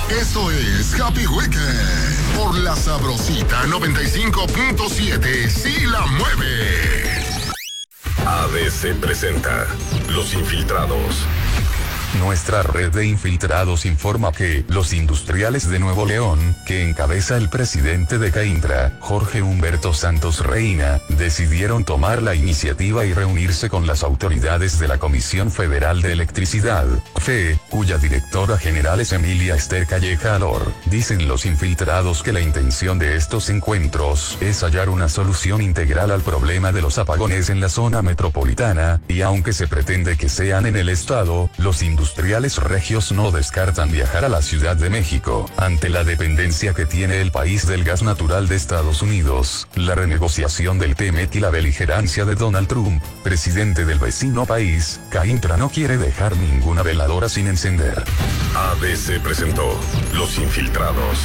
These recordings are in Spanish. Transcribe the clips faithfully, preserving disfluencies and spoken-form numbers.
Eso es Happy Weekend por la Sabrosita noventa y cinco punto siete. Sí la mueve. A B C presenta Los Infiltrados. Nuestra red de infiltrados informa que los industriales de Nuevo León, que encabeza el presidente de Caintra, Jorge Humberto Santos Reina, decidieron tomar la iniciativa y reunirse con las autoridades de la Comisión Federal de Electricidad, F E, cuya directora general es Emilia Esther Calleja Alor. Dicen los infiltrados que la intención de estos encuentros es hallar una solución integral al problema de los apagones en la zona metropolitana, y aunque se pretende que sean en el estado, los industriales regios no descartan viajar a la Ciudad de México, ante la dependencia que tiene el país del gas natural de Estados Unidos, la renegociación del T M E C y la beligerancia de Donald Trump, presidente del vecino país. Caintra no quiere dejar ninguna veladora sin encender. A B C presentó Los Infiltrados.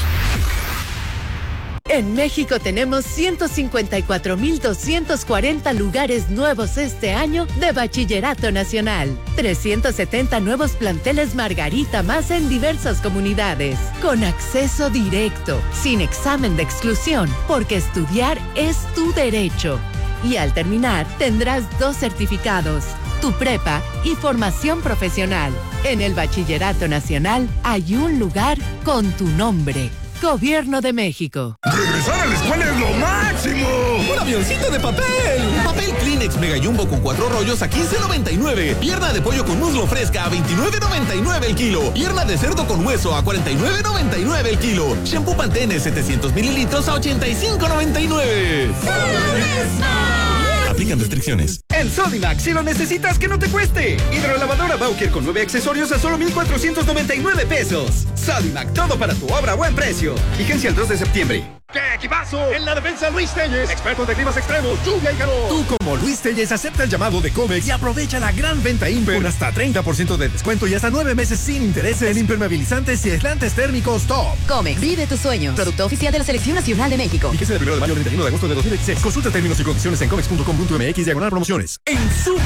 En México tenemos ciento cincuenta y cuatro mil doscientos cuarenta lugares nuevos este año de Bachillerato Nacional. trescientos setenta nuevos planteles Margarita más en diversas comunidades, con acceso directo, sin examen de exclusión, porque estudiar es tu derecho. Y al terminar, tendrás dos certificados, tu prepa y formación profesional. En el Bachillerato Nacional hay un lugar con tu nombre. Gobierno de México. ¡Regresar a la escuela es lo máximo! ¡Un avioncito de papel! Papel Kleenex Mega Jumbo con cuatro rollos a quince noventa y nueve. Pierna de pollo con muslo fresca a veintinueve noventa y nueve el kilo. Pierna de cerdo con hueso a cuarenta y nueve noventa y nueve el kilo. Shampoo Pantene setecientos mililitros a ochenta y cinco noventa y nueve. Aplican restricciones. En Sodimac, si lo necesitas, que no te cueste. Hidrolavadora Bauker con nueve accesorios a solo mil cuatrocientos noventa y nueve pesos. Sodimac, todo para tu obra a buen precio. Vigencia el dos de septiembre. ¡Qué equipazo! En la defensa, Luis Telles, experto de climas extremos, lluvia y calor. Tú, como Luis Telles, acepta el llamado de Comex y aprovecha la gran venta Imper con hasta treinta por ciento de descuento y hasta nueve meses sin intereses en impermeabilizantes y aislantes térmicos top. Comex, vive tus sueños. Producto oficial de la Selección Nacional de México. Fíjese del primero de mayo al treinta y uno de agosto de dos mil veintiséis. Consulta términos y condiciones en comex punto com punto m x diagonal promociones. En su